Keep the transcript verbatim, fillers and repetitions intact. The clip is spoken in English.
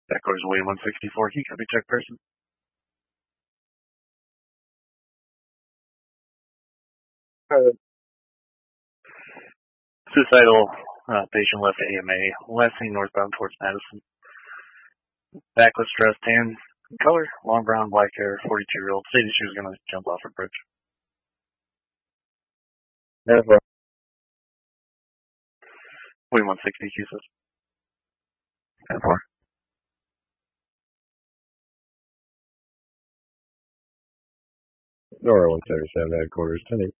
That goes William one sixty-four. He could be check person. Uh, Suicidal uh, patient left A M A. Last seen northbound towards Madison. Backless dress, tan color, long brown, black hair, forty-two year old. Stated she was going to jump off a bridge. Never. William one sixty, he says. ten four. Nora one seventy-seven headquarters, ten eight.